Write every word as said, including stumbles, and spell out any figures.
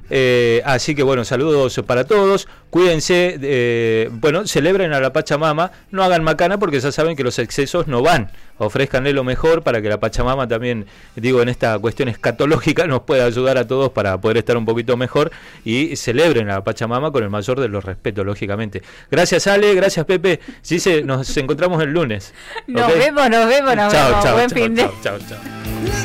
Eh, así que bueno, saludos para todos, cuídense, eh, bueno, celebren a la Pachamama, no hagan macana porque ya saben que los excesos no van, ofrézcanle lo mejor para que la Pachamama también, digo, en esta cuestión escatológica nos pueda ayudar a todos para poder estar un poquito mejor y celebren a la Pachamama con el mayor de los respetos, lógicamente. Gracias Ale, gracias Pepe, sí, se, nos encontramos el lunes. Nos ¿Okay? vemos, nos vemos, nos chao, vemos, chao, buen chao, fin de... chao, chao, chao.